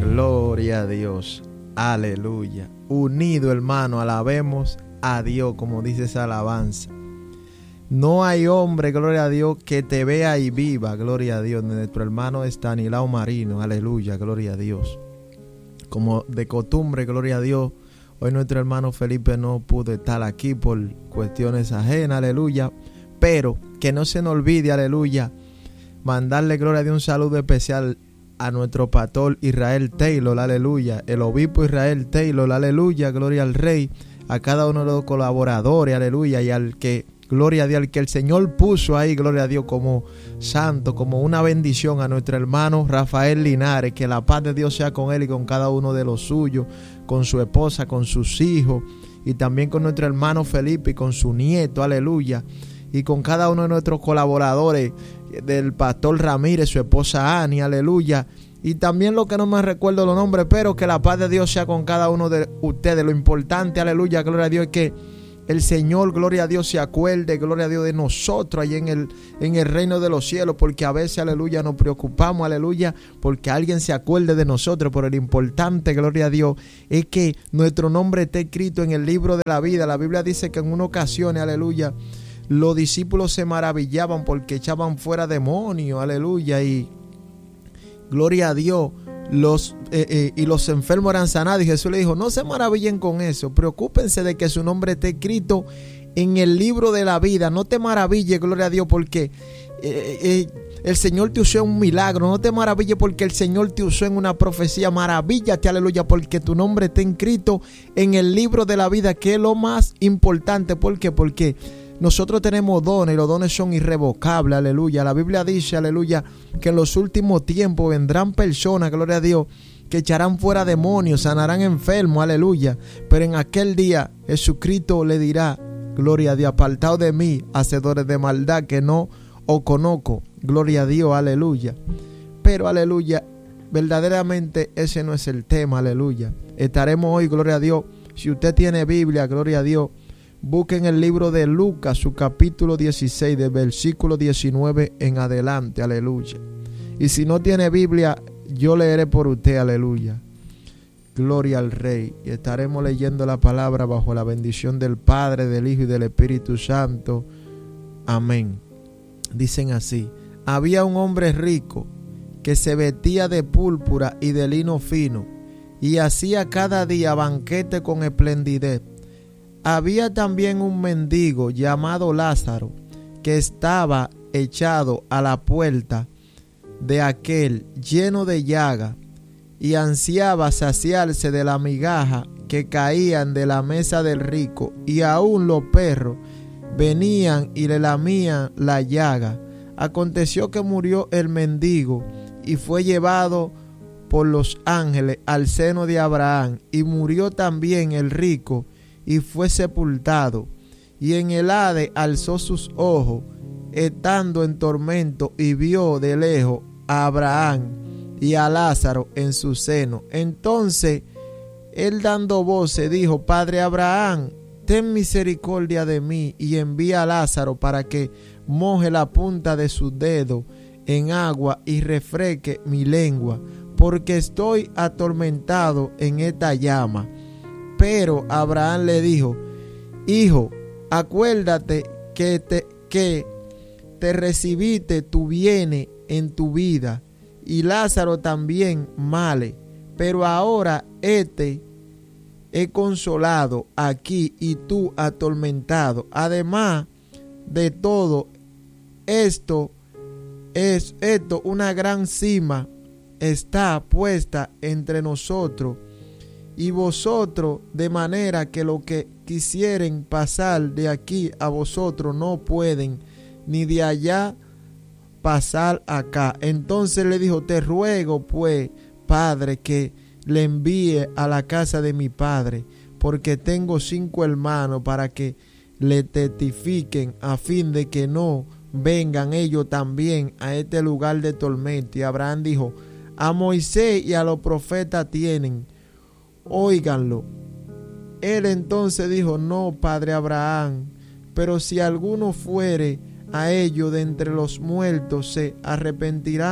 Gloria a Dios. Aleluya. Unido, hermano, alabemos a Dios, como dice esa alabanza. No hay hombre, gloria a Dios, que te vea y viva, gloria a Dios. Nuestro hermano Estanislao Marino, aleluya, gloria a Dios. Como de costumbre, gloria a Dios, hoy nuestro hermano Felipe no pudo estar aquí por cuestiones ajenas, aleluya. Pero que no se nos olvide, aleluya, mandarle, gloria a Dios, un saludo especial a nuestro pastor Israel Taylor, aleluya. El obispo Israel Taylor, aleluya, gloria al Rey. A cada uno de los colaboradores, aleluya, y al que, gloria a Dios, al que el Señor puso ahí, gloria a Dios, como santo, como una bendición a nuestro hermano Rafael Linares. Que la paz de Dios sea con él y con cada uno de los suyos, con su esposa, con sus hijos, y también con nuestro hermano Felipe y con su nieto, aleluya, y con cada uno de nuestros colaboradores, del pastor Ramírez, su esposa Ani, aleluya, y también lo que no me recuerdo los nombres, pero que la paz de Dios sea con cada uno de ustedes. Lo importante, aleluya, gloria a Dios, es que el Señor, gloria a Dios, se acuerde, gloria a Dios, de nosotros allá en el reino de los cielos, porque a veces, aleluya, nos preocupamos, aleluya, porque alguien se acuerde de nosotros, pero lo importante, gloria a Dios, es que nuestro nombre esté escrito en el libro de la vida. La Biblia dice que en una ocasión, aleluya, los discípulos se maravillaban porque echaban fuera demonios, aleluya, y gloria a Dios, los enfermos eran sanados, y Jesús le dijo: no se maravillen con eso, preocúpense de que su nombre esté escrito en el libro de la vida. No te maravilles, gloria a Dios, porque el Señor te usó en un milagro. No te maravilles porque el Señor te usó en una profecía. Maravíllate, aleluya, porque tu nombre está escrito en el libro de la vida, que es lo más importante. ¿Por qué? Porque nosotros tenemos dones y los dones son irrevocables, aleluya. La Biblia dice, aleluya, que en los últimos tiempos vendrán personas, gloria a Dios, que echarán fuera demonios, sanarán enfermos, aleluya. Pero en aquel día Jesucristo le dirá, gloria a Dios: apartaos de mí, hacedores de maldad, que no os conozco. Gloria a Dios, aleluya. Pero, aleluya, verdaderamente ese no es el tema, aleluya. Estaremos hoy, gloria a Dios, si usted tiene Biblia, gloria a Dios, busquen el libro de Lucas, su capítulo 16, del versículo 19 en adelante, aleluya. Y si no tiene Biblia, yo leeré por usted, aleluya. Gloria al Rey. Y estaremos leyendo la palabra bajo la bendición del Padre, del Hijo y del Espíritu Santo. Amén. Dicen así: había un hombre rico que se vestía de púrpura y de lino fino, y hacía cada día banquete con esplendidez. Había también un mendigo llamado Lázaro, que estaba echado a la puerta de aquel, lleno de llaga, y ansiaba saciarse de la migaja que caían de la mesa del rico, y aun los perros venían y le lamían la llaga. Aconteció que murió el mendigo y fue llevado por los ángeles al seno de Abraham, y murió también el rico y fue sepultado. Y en el Hades alzó sus ojos, estando en tormento, y vio de lejos a Abraham y a Lázaro en su seno. Entonces él, dando voces, dijo: Padre Abraham, ten misericordia de mí, y envía a Lázaro para que moje la punta de su dedo en agua y refresque mi lengua, porque estoy atormentado en esta llama. Pero Abraham le dijo: Hijo, acuérdate que te recibiste tu bien en tu vida, y Lázaro también male, pero ahora he consolado aquí y tú atormentado. Además de todo esto, una gran cima está puesta entre nosotros y vosotros, de manera que lo que quisieren pasar de aquí a vosotros no pueden, ni de allá pasar acá. Entonces le dijo: te ruego pues, Padre, que le envíe a la casa de mi padre, porque tengo 5 hermanos, para que le testifiquen, a fin de que no vengan ellos también a este lugar de tormento. Y Abraham dijo: a Moisés y a los profetas tienen, óiganlo. Él entonces dijo: no, padre Abraham, pero si alguno fuere a ellos de entre los muertos, se arrepentirán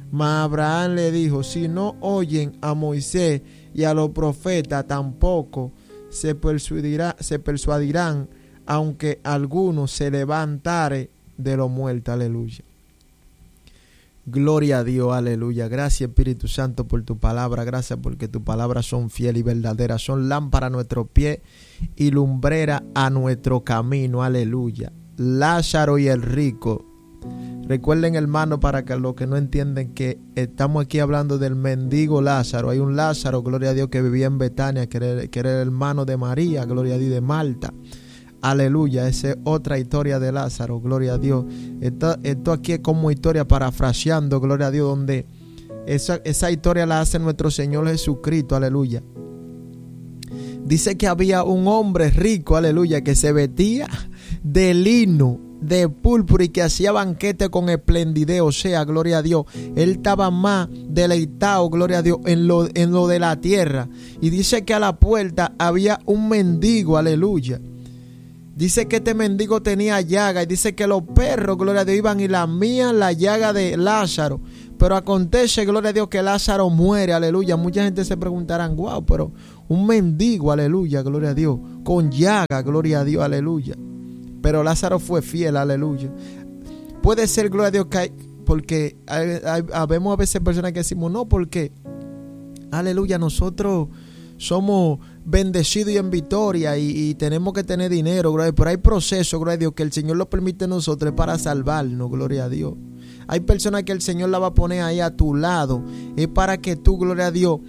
Mas Abraham le dijo: si no oyen a Moisés y a los profetas, tampoco se persuadirán, aunque alguno se levantare de los muertos. Aleluya. Gloria a Dios, aleluya. Gracias, Espíritu Santo, por tu palabra. Gracias porque tus palabras son fieles y verdaderas. Son lámpara a nuestro pie y lumbrera a nuestro camino. Aleluya. Lázaro y el rico. Recuerden, hermano, para que los que no entienden, que estamos aquí hablando del mendigo Lázaro. Hay un Lázaro, gloria a Dios, que vivía en Betania, que era el hermano de María, gloria a Dios, de Marta. Aleluya, esa es otra historia de Lázaro, gloria a Dios. Esto aquí es como historia parafraseando, gloria a Dios, donde esa historia la hace nuestro Señor Jesucristo, aleluya. Dice que había un hombre rico, aleluya, que se vestía de lino, de púrpura, y que hacía banquete con esplendidez. O sea, gloria a Dios, él estaba más deleitado, gloria a Dios, en lo de la tierra. Y dice que a la puerta había un mendigo, aleluya. Dice que este mendigo tenía llaga, y dice que los perros, gloria a Dios, iban y lamían la llaga de Lázaro. Pero acontece, gloria a Dios, que Lázaro muere, aleluya. Mucha gente se preguntarán: wow, pero un mendigo, aleluya, gloria a Dios, con llaga, gloria a Dios, aleluya. Pero Lázaro fue fiel, aleluya. Puede ser, gloria a Dios, que porque vemos a veces personas que decimos: no, porque, aleluya, nosotros somos bendecidos y en victoria y tenemos que tener dinero, gloria a Dios. Pero hay procesos, gloria a Dios, que el Señor lo permite a nosotros para salvarnos, gloria a Dios. Hay personas que el Señor la va a poner ahí a tu lado, es para que tú, gloria a Dios,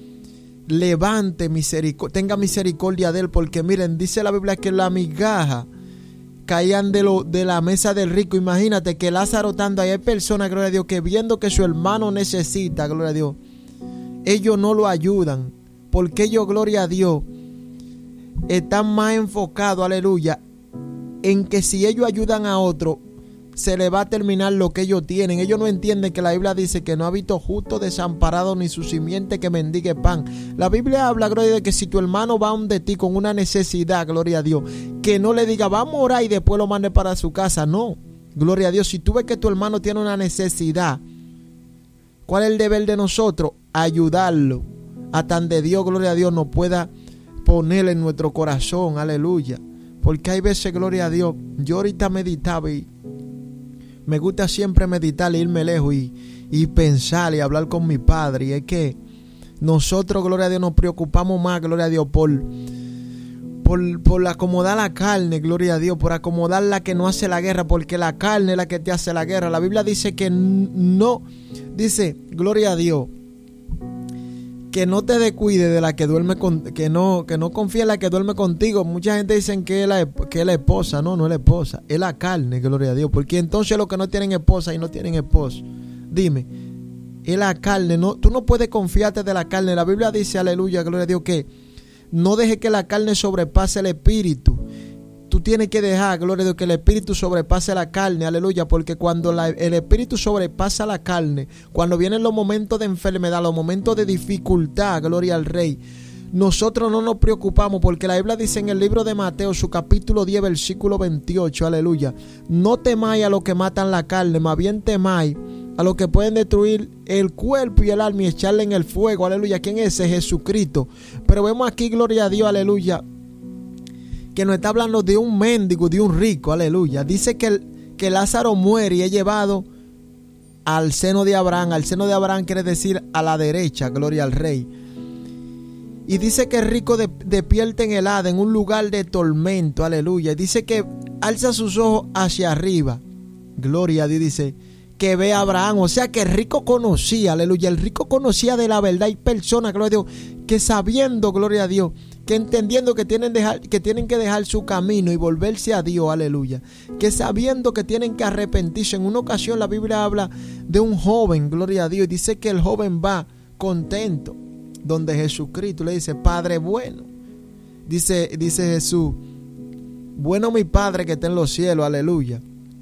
tenga misericordia de él. Porque miren, dice la Biblia que la migaja caían de la mesa del rico. Imagínate que Lázaro estando ahí, hay personas, gloria a Dios, que viendo que su hermano necesita, gloria a Dios, ellos no lo ayudan, porque ellos, gloria a Dios, están más enfocados, aleluya, en que si ellos ayudan a otro, se les va a terminar lo que ellos tienen. Ellos no entienden que la Biblia dice que no ha visto justo desamparado ni su simiente que mendigue pan. La Biblia habla, gloria a Dios, que si tu hermano va donde ti con una necesidad, gloria a Dios, que no le diga vamos a orar y después lo mande para su casa. No, gloria a Dios. Si tú ves que tu hermano tiene una necesidad, ¿cuál es el deber de nosotros? Ayudarlo hasta donde Dios, gloria a Dios, nos pueda poner en nuestro corazón, aleluya. Porque hay veces, gloria a Dios, yo ahorita meditaba y me gusta siempre meditar, irme lejos y pensar y hablar con mi padre. Y es que nosotros, gloria a Dios, nos preocupamos más, gloria a Dios, por acomodar la carne, gloria a Dios, por acomodar la que no hace la guerra, porque la carne es la que te hace la guerra. La Biblia dice que no, dice, gloria a Dios, que no te descuide de la que duerme que no confíe en la que duerme contigo. Mucha gente dice que es la esposa. No es la esposa, es la carne, gloria a Dios. Porque entonces los que no tienen esposa y no tienen esposo, dime, es la carne. No, tú no puedes confiarte de la carne. La Biblia dice, aleluya, gloria a Dios, que no deje que la carne sobrepase el espíritu. Tú tienes que dejar, gloria a Dios, que el espíritu sobrepase la carne, aleluya, porque cuando el espíritu sobrepasa la carne, cuando vienen los momentos de enfermedad, los momentos de dificultad, gloria al Rey, nosotros no nos preocupamos, porque la Biblia dice en el libro de Mateo, su capítulo 10, versículo 28, aleluya, no temáis a los que matan la carne, más bien temáis a los que pueden destruir el cuerpo y el alma y echarle en el fuego, aleluya. ¿Quién es ese? Jesucristo. Pero vemos aquí, gloria a Dios, aleluya, que nos está hablando de un mendigo, de un rico, aleluya. Dice que Lázaro muere y es llevado al seno de Abraham. Al seno de Abraham quiere decir a la derecha, gloria al Rey. Y dice que el rico despierta en el Hades, en un lugar de tormento, aleluya. Y dice que alza sus ojos hacia arriba, gloria a Dios, dice que ve a Abraham. O sea que el rico conocía, aleluya, el rico conocía de la verdad. Hay personas, gloria a Dios, que sabiendo, gloria a Dios, que entendiendo que tienen que dejar su camino y volverse a Dios, aleluya, que sabiendo que tienen que arrepentirse. En una ocasión la Biblia habla de un joven, gloria a Dios, y dice que el joven va contento donde Jesucristo le dice: Padre bueno, dice Jesús, bueno mi Padre que está en los cielos, aleluya.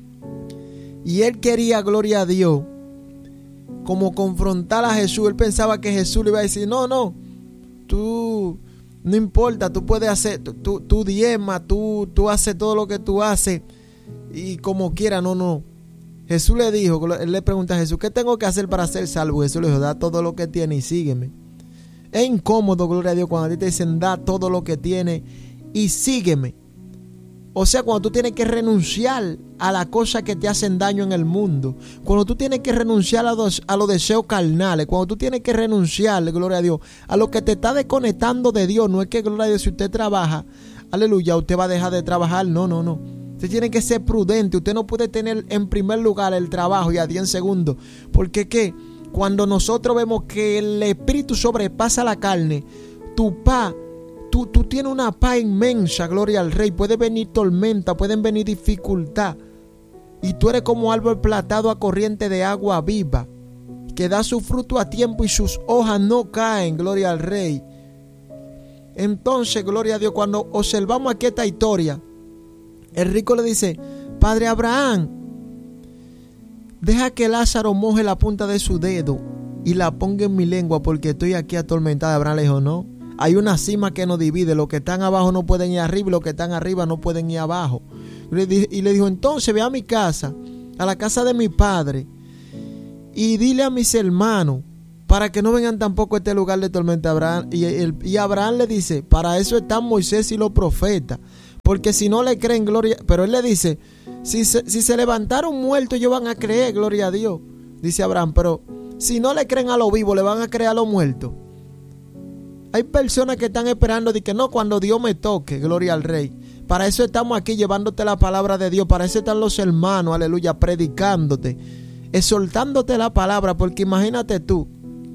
Y él quería, gloria a Dios, como confrontar a Jesús. Él pensaba que Jesús le iba a decir: no, tú no importa, tú puedes hacer, tú diezma, tú haces todo lo que tú haces y como quiera. No. Jesús le dijo, él le pregunta a Jesús, ¿qué tengo que hacer para ser salvo? Jesús le dijo, da todo lo que tiene y sígueme. Es incómodo, gloria a Dios, cuando a ti te dicen, da todo lo que tiene y sígueme. O sea, cuando tú tienes que renunciar a las cosas que te hacen daño en el mundo, cuando tú tienes que renunciar a los deseos carnales, cuando tú tienes que renunciar, gloria a Dios, a lo que te está desconectando de Dios. No es que, gloria a Dios, si usted trabaja, aleluya, usted va a dejar de trabajar. No. Usted tiene que ser prudente. Usted no puede tener en primer lugar el trabajo y a 10 segundos. Porque ¿qué? Cuando nosotros vemos que el espíritu sobrepasa la carne, tu paz, tú tienes una paz inmensa, gloria al Rey. Puede venir tormenta, pueden venir dificultad. Y tú eres como árbol plantado a corriente de agua viva, que da su fruto a tiempo y sus hojas no caen, gloria al Rey. Entonces, gloria a Dios, cuando observamos aquí esta historia, el rico le dice, Padre Abraham, deja que Lázaro moje la punta de su dedo y la ponga en mi lengua porque estoy aquí atormentado. Abraham le dijo, no. Hay una cima que nos divide. Los que están abajo no pueden ir arriba y los que están arriba no pueden ir abajo. Y le dijo, entonces ve a mi casa, a la casa de mi padre, y dile a mis hermanos para que no vengan tampoco a este lugar de tormenta. Y Abraham le dice, para eso están Moisés y los profetas, porque si no le creen, gloria. Pero él le dice, si se levantaron muertos ellos van a creer, gloria a Dios. Dice Abraham, pero si no le creen a los vivos, le van a creer a los muertos. Hay personas que están esperando de que no, cuando Dios me toque, gloria al Rey. Para eso estamos aquí llevándote la palabra de Dios. Para eso están los hermanos, aleluya, predicándote, exhortándote la palabra. Porque imagínate tú,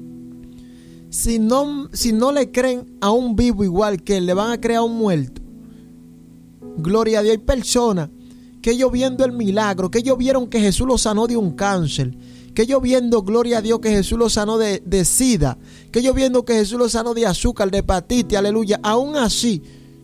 si no le creen a un vivo igual que él, le van a creer a un muerto. Gloria a Dios. Hay personas que ellos viendo el milagro, que ellos vieron que Jesús los sanó de un cáncer, que ellos viendo, gloria a Dios, que Jesús los sanó de sida, que ellos viendo que Jesús los sanó de azúcar, de hepatitis, aleluya. Aún así,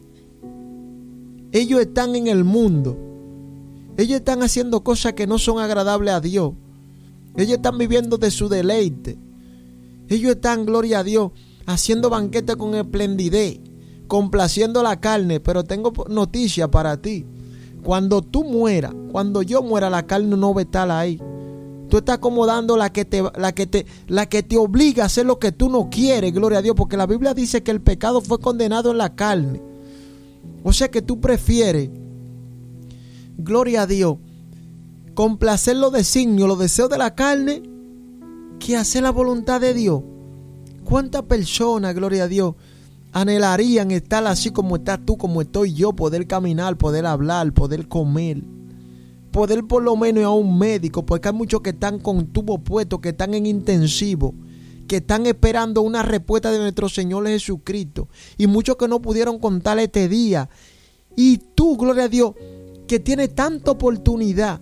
ellos están en el mundo. Ellos están haciendo cosas que no son agradables a Dios. Ellos están viviendo de su deleite. Ellos están, gloria a Dios, haciendo banquete con esplendidez, complaciendo la carne. Pero tengo noticia para ti. Cuando tú mueras, cuando yo muera, la carne no va a estar ahí. Tú estás acomodando la que te obliga a hacer lo que tú no quieres, gloria a Dios, porque la Biblia dice que el pecado fue condenado en la carne. O sea que tú prefieres, gloria a Dios, complacer los designios, los deseos de la carne, que hacer la voluntad de Dios. ¿Cuántas personas, gloria a Dios, anhelarían estar así como estás tú, como estoy yo, poder caminar, poder hablar, poder comer? Poder por lo menos ir a un médico, porque hay muchos que están con tubo puesto, que están en intensivo, que están esperando una respuesta de nuestro Señor Jesucristo, y muchos que no pudieron contar este día. Y tú, gloria a Dios, que tienes tanta oportunidad,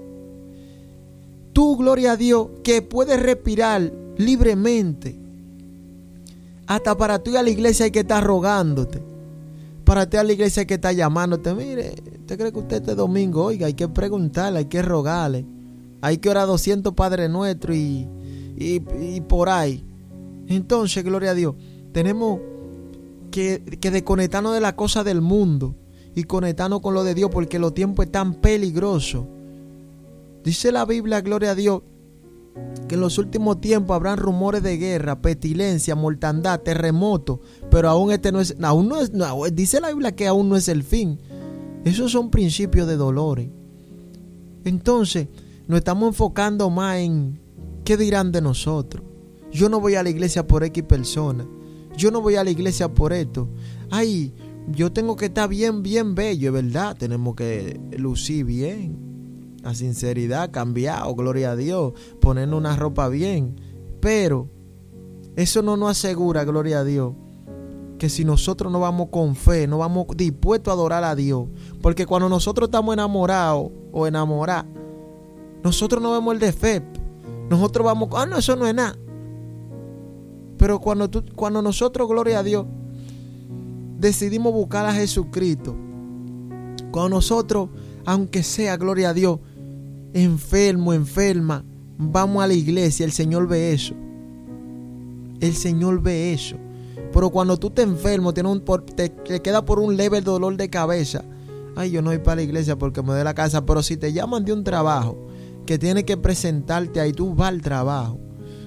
tú, gloria a Dios, que puedes respirar libremente. Hasta para tú ir a la iglesia hay que estar rogándote. Para ti a la iglesia hay que estar llamándote. Mire, ¿usted cree que usted este domingo? Oiga, hay que preguntarle, hay que rogarle. Hay que orar 200 Padre Nuestro y por ahí. Entonces, gloria a Dios, tenemos que desconectarnos de las cosas del mundo y conectarnos con lo de Dios, porque los tiempos están peligrosos. Dice la Biblia, gloria a Dios, que en los últimos tiempos habrán rumores de guerra, pestilencia, mortandad, terremotos, pero aún dice la Biblia que aún no es el fin. Esos son principios de dolores. Entonces, nos estamos enfocando más en qué dirán de nosotros. Yo no voy a la iglesia por X persona. Yo no voy a la iglesia por esto. Ay, yo tengo que estar bien bello, es verdad. Tenemos que lucir bien. La sinceridad, cambiado, gloria a Dios, ponernos una ropa bien. Pero eso no nos asegura, gloria a Dios, que si nosotros no vamos con fe, no vamos dispuestos a adorar a Dios. Porque cuando nosotros estamos enamorados o enamoradas, nosotros no vemos el defecto. Nosotros vamos, no, eso no es nada. Pero cuando nosotros, gloria a Dios, decidimos buscar a Jesucristo, cuando nosotros, aunque sea, gloria a Dios, enferma, vamos a la iglesia, el Señor ve eso. El Señor ve eso. Pero cuando tú te enfermo, te queda por un leve dolor de cabeza. Ay, yo no voy para la iglesia porque me duele la cabeza. Pero si te llaman de un trabajo que tienes que presentarte ahí, tú vas al trabajo.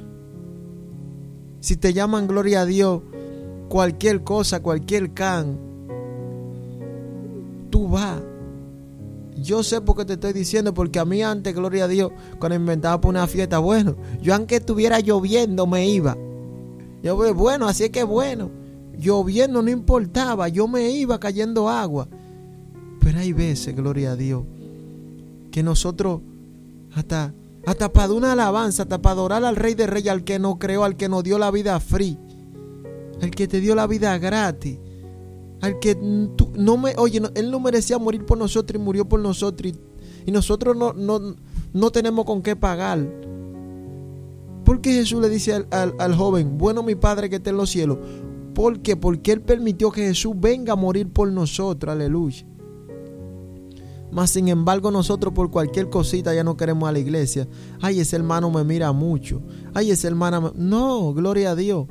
Si te llaman, gloria a Dios, cualquier cosa, cualquier can, tú vas. Yo sé por qué te estoy diciendo, porque a mí antes, gloria a Dios, cuando me inventaba para una fiesta, bueno, yo aunque estuviera lloviendo me iba. Yo, bueno, así es que bueno, lloviendo no importaba, yo me iba cayendo agua. Pero hay veces, gloria a Dios, que nosotros hasta para dar una alabanza, hasta para adorar al Rey de Reyes, al que nos creó, al que nos dio la vida free, al que te dio la vida gratis, al que Él no merecía morir por nosotros y murió por nosotros, y nosotros no tenemos con qué pagar. ¿Por qué Jesús le dice al joven, bueno mi Padre que está en los cielos? ¿Por qué? Porque Él permitió que Jesús venga a morir por nosotros, aleluya. Mas sin embargo nosotros por cualquier cosita ya no queremos a la iglesia. Ay, ese hermano me mira mucho. Ay, esa hermana No, gloria a Dios.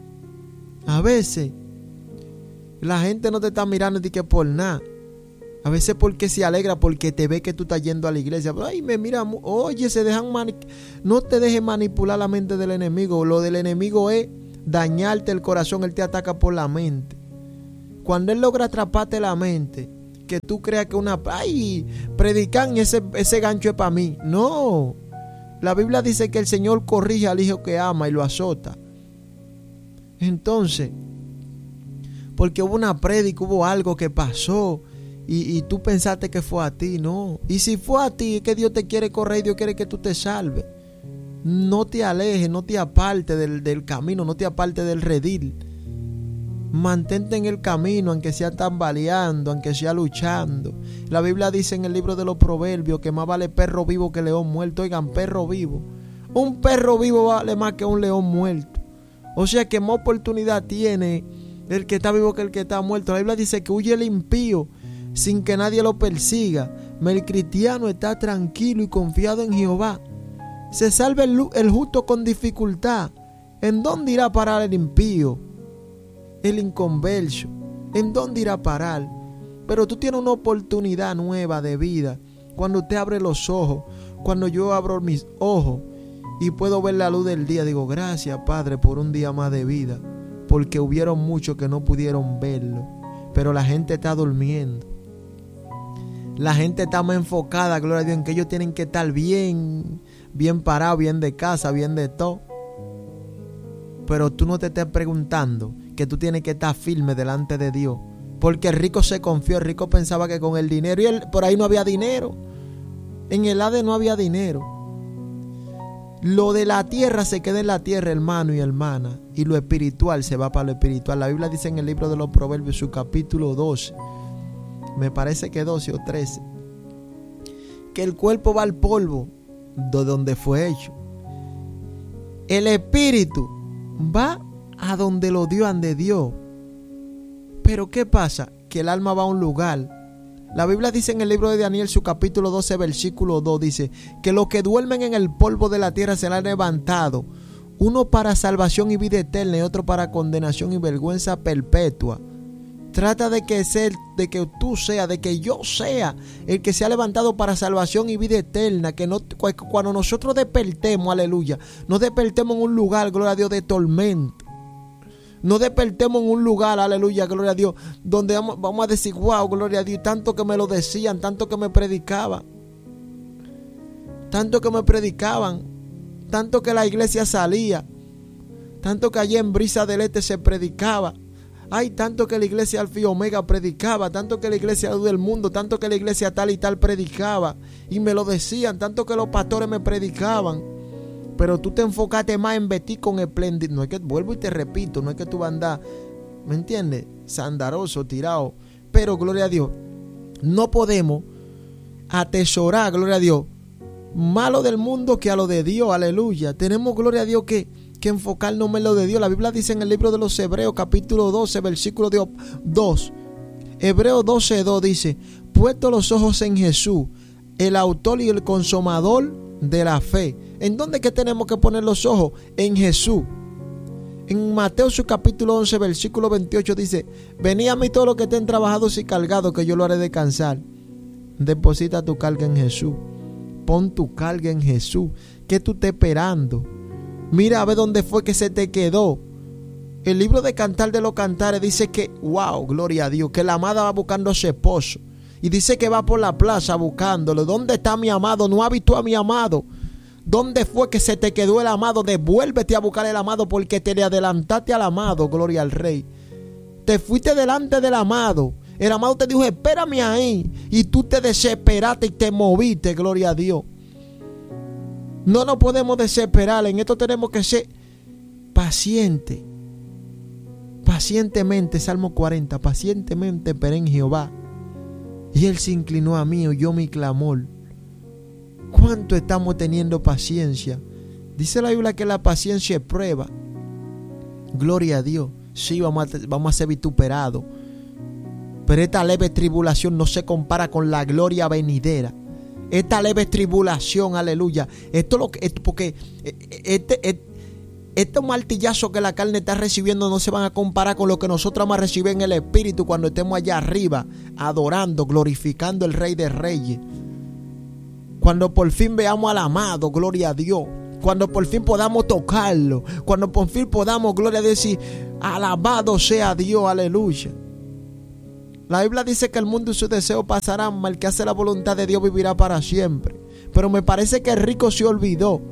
A veces la gente no te está mirando ni que por nada. A veces porque se alegra, porque te ve que tú estás yendo a la iglesia. Ay, me mira. Oye, no te dejes manipular la mente del enemigo. Lo del enemigo es dañarte el corazón. Él te ataca por la mente. Cuando él logra atraparte la mente, que tú creas que predican ese gancho es para mí. No. La Biblia dice que el Señor corrige al hijo que ama y lo azota. Entonces, porque hubo una prédica, hubo algo que pasó y tú pensaste que fue a ti, no. Y si fue a ti, es que Dios te quiere corregir, Dios quiere que tú te salves. No te alejes, no te apartes del camino, no te apartes del redil. Mantente en el camino, aunque sea tambaleando, aunque sea luchando. La Biblia dice en el libro de los Proverbios que más vale perro vivo que león muerto. Oigan, perro vivo. Un perro vivo vale más que un león muerto. O sea que más oportunidad tiene el que está vivo que el que está muerto. La Biblia dice que huye el impío sin que nadie lo persiga. El cristiano está tranquilo y confiado en Jehová. Se salva el justo con dificultad. ¿En dónde irá a parar el impío? El inconverso, ¿en dónde irá a parar? Pero tú tienes una oportunidad nueva de vida. Cuando usted abre los ojos, cuando yo abro mis ojos y puedo ver la luz del día, digo, gracias Padre por un día más de vida, porque hubieron muchos que no pudieron verlo, pero la gente está durmiendo. La gente está más enfocada, gloria a Dios, en que ellos tienen que estar bien parados, bien de casa, bien de todo. Pero tú no te estés preguntando que tú tienes que estar firme delante de Dios. Porque el rico se confió, el rico pensaba que con el dinero, y por ahí no había dinero. En el Hades no había dinero. Lo de la tierra se queda en la tierra, hermano y hermana. Y lo espiritual se va para lo espiritual. La Biblia dice en el libro de los Proverbios, su capítulo 12, me parece que 12 o 13, que el cuerpo va al polvo de donde fue hecho. El espíritu va a donde lo dio ande Dios. Pero ¿qué pasa? Que el alma va a un lugar. La Biblia dice en el libro de Daniel, su capítulo 12, versículo 2, dice que los que duermen en el polvo de la tierra serán levantados, uno para salvación y vida eterna y otro para condenación y vergüenza perpetua. Trata de que yo sea el que sea levantado para salvación y vida eterna. Que no, cuando nosotros despertemos, aleluya, no despertemos en un lugar, gloria a Dios, de tormento. No despertemos en un lugar, aleluya, gloria a Dios, donde vamos a decir, wow, gloria a Dios, tanto que me lo decían, tanto que me predicaban, tanto que la iglesia salía, tanto que allí en Brisa del Este se predicaba. Hay tanto que la iglesia Alfa y Omega predicaba, tanto que la iglesia Luz del Mundo, tanto que la iglesia tal y tal predicaba, y me lo decían, tanto que los pastores me predicaban. Pero tú te enfocaste más en vestir con espléndido. No es que, vuelvo y te repito, no es que tú vas a andar, ¿me entiendes? Sandaroso, tirado. Pero gloria a Dios, no podemos atesorar, gloria a Dios, malo del mundo que a lo de Dios, aleluya. Tenemos, gloria a Dios, que enfocarnos en lo de Dios. La Biblia dice en el libro de los Hebreos, capítulo 12, versículo 2. Hebreos 12:2 dice, puesto los ojos en Jesús, el autor y el consumador de la fe. ¿En dónde es que tenemos que poner los ojos? En Jesús. En Mateo su capítulo 11, versículo 28 dice, venid a mí todos los que estén trabajados y cargados, que yo lo haré descansar. Deposita tu carga en Jesús. Pon tu carga en Jesús. ¿Qué tú estás esperando? Mira a ver dónde fue que se te quedó. El libro de Cantar de los Cantares dice que, wow, gloria a Dios, que la amada va buscando a su esposo. Y dice que va por la plaza buscándolo. ¿Dónde está mi amado? No ha visto a mi amado. ¿Dónde fue que se te quedó el amado? Devuélvete a buscar el amado, porque te le adelantaste al amado, gloria al Rey. Te fuiste delante del amado. El amado te dijo, espérame ahí. Y tú te desesperaste y te moviste, gloria a Dios. No nos podemos desesperar. En esto tenemos que ser pacientes. Pacientemente, Salmo 40, pacientemente esperé en Jehová, y Él se inclinó a mí, oyó mi clamor. ¿Cuánto estamos teniendo paciencia? Dice la Biblia que la paciencia es prueba. Gloria a Dios. Sí, vamos a ser vituperados, pero esta leve tribulación no se compara con la gloria venidera. Esta leve tribulación, aleluya. Porque estos martillazos que la carne está recibiendo no se van a comparar con lo que nosotros vamos a recibir en el Espíritu cuando estemos allá arriba, adorando, glorificando al Rey de Reyes. Cuando por fin veamos al amado, gloria a Dios. Cuando por fin podamos tocarlo. Cuando por fin podamos, gloria a Dios, decir, alabado sea Dios, aleluya. La Biblia dice que el mundo y sus deseos pasarán, mas el que hace la voluntad de Dios vivirá para siempre. Pero me parece que el rico se olvidó.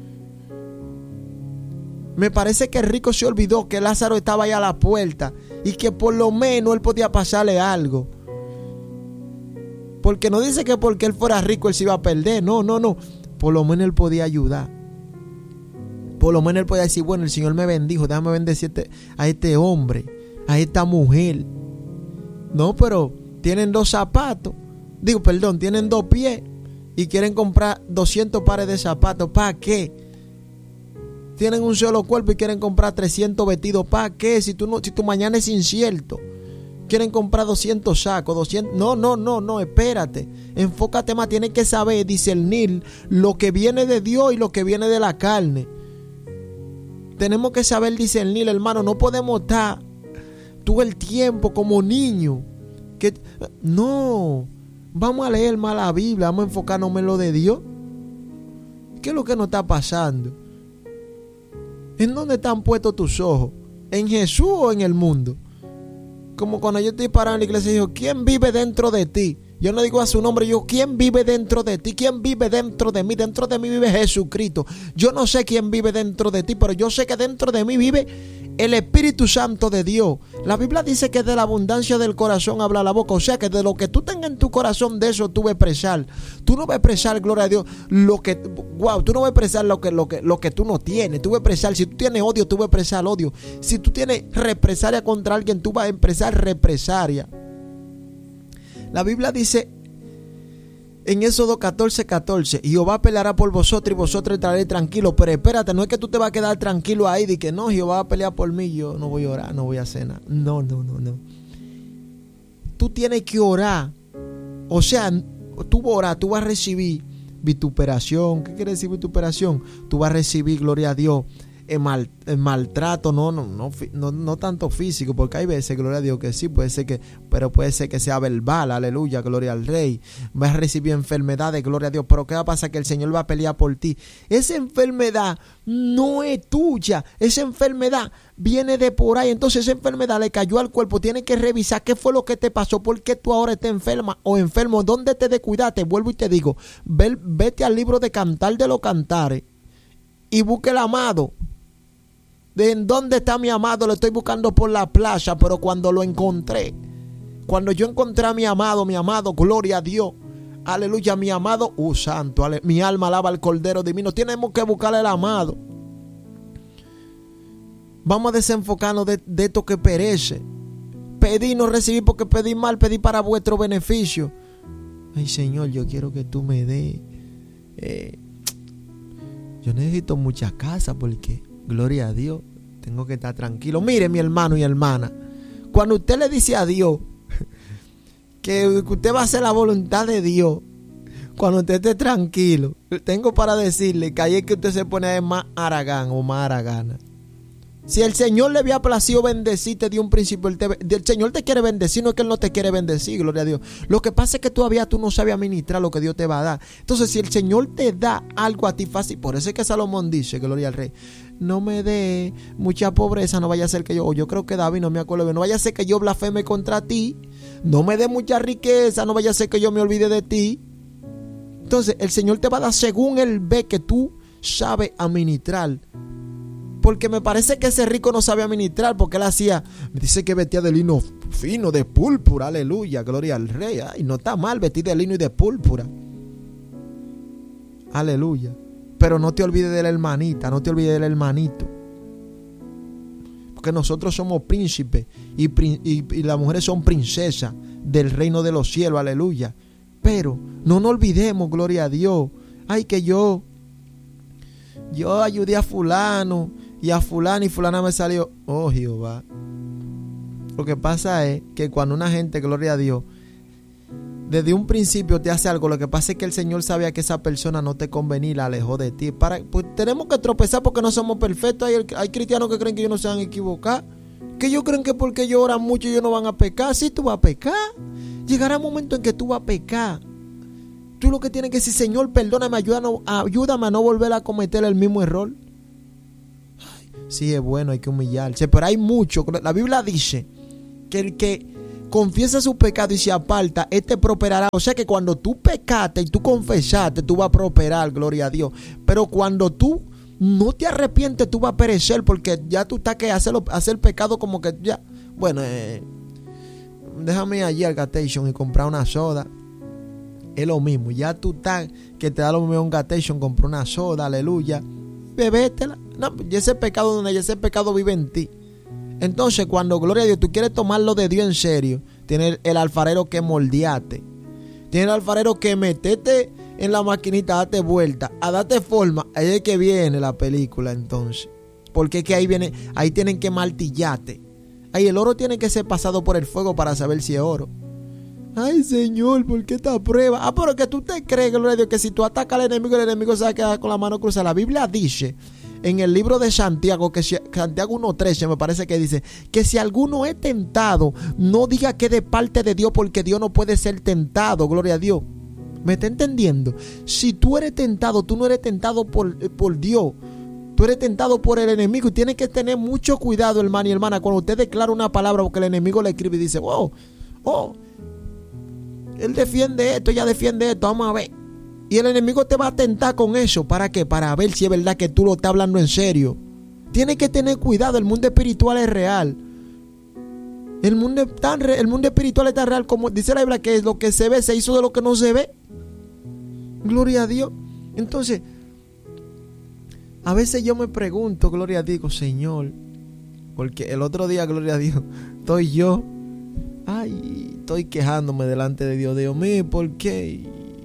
Me parece que el rico se olvidó que Lázaro estaba ahí a la puerta y que por lo menos él podía pasarle algo. Porque no dice que porque él fuera rico él se iba a perder. No. Por lo menos él podía ayudar. Por lo menos él podía decir, bueno, el Señor me bendijo, déjame bendecir a este hombre, a esta mujer. No, pero tienen 2 zapatos. Tienen 2 pies y quieren comprar 200 pares de zapatos. ¿Para qué? Tienen un solo cuerpo y quieren comprar 300 vestidos. ¿Para qué? Si tu mañana es incierto. Quieren comprar 200 sacos, 200. No, espérate. Enfócate más. Tienes que saber discernir lo que viene de Dios y lo que viene de la carne. Tenemos que saber discernir, hermano. No podemos estar todo el tiempo como niños. No. Vamos a leer más la Biblia. Vamos a enfocarnos en lo de Dios. ¿Qué es lo que nos está pasando? ¿En dónde están puestos tus ojos? ¿En Jesús o en el mundo? Como cuando yo estoy parado en la iglesia y digo, ¿quién vive dentro de ti? Yo no digo a su nombre, yo, ¿quién vive dentro de ti? ¿Quién vive dentro de mí? Dentro de mí vive Jesucristo. Yo no sé quién vive dentro de ti, pero yo sé que dentro de mí vive el Espíritu Santo de Dios. La Biblia dice que de la abundancia del corazón habla la boca. O sea que de lo que tú tengas en tu corazón, de eso tú vas a expresar. Tú no vas a expresar, gloria a Dios, tú no vas a expresar lo que tú no tienes. Tú vas a expresar, si tú tienes odio, tú vas a expresar odio. Si tú tienes represalia contra alguien, tú vas a expresar represalia. La Biblia dice en Éxodo 14:14, Jehová peleará por vosotros y vosotros entraréis tranquilos. Pero espérate, no es que tú te vas a quedar tranquilo ahí de que no, Jehová va a pelear por mí, yo no voy a orar, no voy a hacer nada. No. Tú tienes que orar. O sea, tú oras, tú vas a recibir vituperación. ¿Qué quiere decir vituperación? Tú vas a recibir, gloria a Dios, el maltrato, no tanto físico, porque hay veces, gloria a Dios, que sí, pero puede ser que sea verbal, aleluya, gloria al Rey. Vas a recibir enfermedades, gloria a Dios, pero ¿qué va a pasar? Que el Señor va a pelear por ti. Esa enfermedad no es tuya, esa enfermedad viene de por ahí. Entonces esa enfermedad le cayó al cuerpo. Tienes que revisar qué fue lo que te pasó, por qué tú ahora estás enferma o enfermo, dónde te descuidaste. Vuelvo y te digo, vete al libro de Cantar de los Cantares y busque el amado. ¿De en dónde está mi amado? Lo estoy buscando por la playa, pero cuando lo encontré, cuando yo encontré a mi amado, gloria a Dios, aleluya, mi amado, santo, mi alma alaba al Cordero Divino. Tenemos que buscar el amado. Vamos a desenfocarnos de esto que perece. Pedí, no recibí porque pedí mal, pedí para vuestro beneficio. Ay, Señor, yo quiero que tú me des. Yo necesito mucha casa porque, gloria a Dios, tengo que estar tranquilo. Mire, mi hermano y hermana, cuando usted le dice a Dios que usted va a hacer la voluntad de Dios, cuando usted esté tranquilo, tengo para decirle que ahí es que usted se pone más haragán o más haragana. Si el Señor le había placido bendecirte de un principio, el Señor te quiere bendecir, no es que Él no te quiere bendecir, gloria a Dios. Lo que pasa es que todavía tú no sabes administrar lo que Dios te va a dar. Entonces, si el Señor te da algo a ti fácil, por eso es que Salomón dice, gloria al Rey, no me dé mucha pobreza, no vaya a ser que yo creo que David, no me acuerdo bien, no vaya a ser que yo blasfeme contra ti, no me dé mucha riqueza, no vaya a ser que yo me olvide de ti. Entonces, el Señor te va a dar según Él ve que tú sabes administrar. Porque me parece que ese rico no sabe administrar, porque él hacía, me dice que vestía de lino fino, de púrpura, aleluya, gloria al Rey. Ay, no está mal vestir de lino y de púrpura, aleluya. Pero no te olvides de la hermanita, no te olvides del hermanito, porque nosotros somos príncipes y las mujeres son princesas del reino de los cielos, aleluya. Pero no nos olvidemos, gloria a Dios. Ay, que yo ayudé a fulano y a fulana y fulana me salió. Oh, Jehová. Lo que pasa es que cuando una gente, gloria a Dios, desde un principio te hace algo, lo que pasa es que el Señor sabía que esa persona no te convenía y la alejó de ti. Pues tenemos que tropezar porque no somos perfectos. Hay cristianos que creen que ellos no se van a equivocar, que ellos creen que porque ellos oran mucho ellos no van a pecar. Sí, tú vas a pecar. Llegará un momento en que tú vas a pecar. Tú lo que tienes que decir, Señor, perdóname, ayúdame a no volver a cometer el mismo error. Ay, sí, es bueno, hay que humillarse, pero hay mucho. La Biblia dice que el que confiesa su pecado y se aparta, este prosperará. O sea que cuando tú pecaste y tú confesaste, tú vas a prosperar, gloria a Dios. Pero cuando tú no te arrepientes, tú vas a perecer, porque ya tú estás que hacer pecado como que ya, bueno, déjame ir allí al gas station y comprar una soda. Es lo mismo, ya tú estás que te da lo mismo un gas station, comprar una soda, aleluya, bebétela. No, y ese pecado vive en ti. Entonces, cuando, gloria a Dios, tú quieres tomarlo de Dios en serio, tienes el alfarero que moldearte, tienes el alfarero que metete en la maquinita, date vuelta, a darte forma. Ahí es que viene la película, entonces, porque es que ahí tienen que martillarte. Ahí el oro tiene que ser pasado por el fuego para saber si es oro. Ay, Señor, ¿por qué esta prueba? Pero que tú te crees, gloria a Dios, que si tú atacas al enemigo, el enemigo se va a quedar con la mano cruzada. La Biblia dice en el libro de Santiago, Santiago 1:13 me parece que dice, que si alguno es tentado, no diga que de parte de Dios, porque Dios no puede ser tentado, gloria a Dios. ¿Me está entendiendo? Si tú eres tentado, tú no eres tentado por Dios. Tú eres tentado por el enemigo y tienes que tener mucho cuidado, hermano y hermana, cuando usted declara una palabra, porque el enemigo le escribe y dice, él defiende esto, ella defiende esto, vamos a ver. Y el enemigo te va a tentar con eso. ¿Para qué? Para ver si es verdad que tú lo estás hablando en serio. Tienes que tener cuidado, el mundo espiritual es real. El mundo espiritual es tan real como dice la Biblia, que lo que se ve se hizo de lo que no se ve. Gloria a Dios. Entonces, a veces yo me pregunto, gloria a Dios, digo, Señor, porque el otro día, gloria a Dios, estoy quejándome delante de Dios. Dios mío, ¿por qué?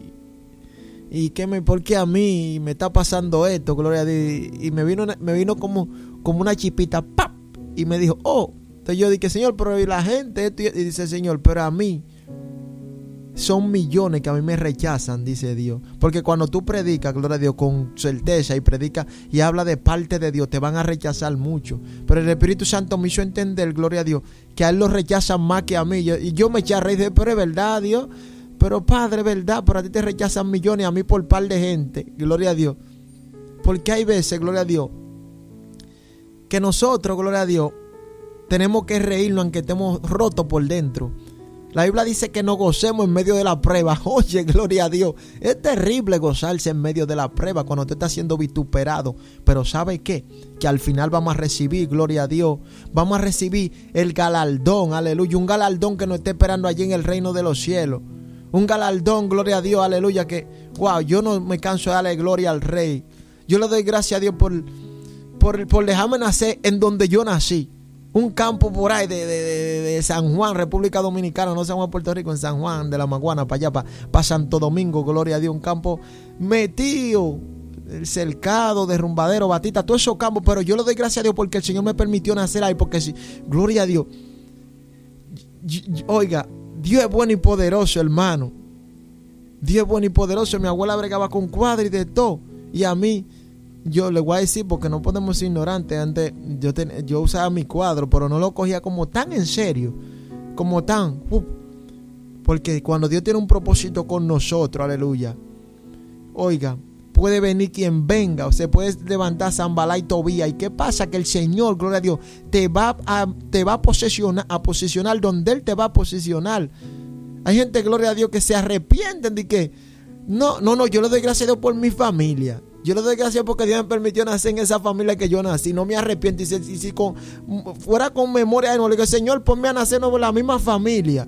¿Por qué a mí me está pasando esto? Gloria a Dios. Y me vino como una chipita, ¡pap! Y me dijo, Entonces yo dije, Señor, pero la gente, esto, y dice, Señor, pero a mí son millones que a mí me rechazan, dice Dios. Porque cuando tú predicas, gloria a Dios, con certeza y predicas y habla de parte de Dios, te van a rechazar mucho. Pero el Espíritu Santo me hizo entender, gloria a Dios, que a él lo rechazan más que a mí. Y yo me eché a reír y dije, pero es verdad, Dios. Pero Padre, es verdad, pero a ti te rechazan millones, a mí por par de gente, gloria a Dios. Porque hay veces, gloria a Dios, que nosotros, gloria a Dios, tenemos que reírnos aunque estemos rotos por dentro. La Biblia dice que nos gocemos en medio de la prueba. Oye, gloria a Dios. Es terrible gozarse en medio de la prueba cuando usted está siendo vituperado. Pero ¿sabe qué? Que al final vamos a recibir, gloria a Dios, vamos a recibir el galardón, aleluya. Un galardón que nos esté esperando allí en el reino de los cielos. Un galardón, gloria a Dios, aleluya. Que, yo no me canso de darle gloria al Rey. Yo le doy gracias a Dios por dejarme nacer en donde yo nací. Un campo por ahí de San Juan, República Dominicana, no San Juan, Puerto Rico, en San Juan de la Maguana, para allá, para Santo Domingo, gloria a Dios. Un campo metido, cercado, derrumbadero, batita, todos esos campos. Pero yo le doy gracias a Dios porque el Señor me permitió nacer ahí. Porque si, gloria a Dios. Oiga, Dios es bueno y poderoso, hermano. Dios es bueno y poderoso. Mi abuela bregaba con cuadros y de todo. Y a mí yo le voy a decir, porque no podemos ser ignorantes. Antes yo usaba mi cuadro, pero no lo cogía como tan en serio, como tan, porque cuando Dios tiene un propósito con nosotros, aleluya, oiga, puede venir quien venga, o se puede levantar Zambalá y Tobía. ¿Y qué pasa? Que el Señor, gloria a Dios, te va a posicionar donde Él te va a posicionar. Hay gente, gloria a Dios, que se arrepienten de que no, yo le doy gracias a Dios por mi familia. Yo le doy gracias porque Dios me permitió nacer en esa familia que yo nací. No me arrepiento. Y si fuera con memoria, no le digo, Señor, ponme a nacer en la misma familia.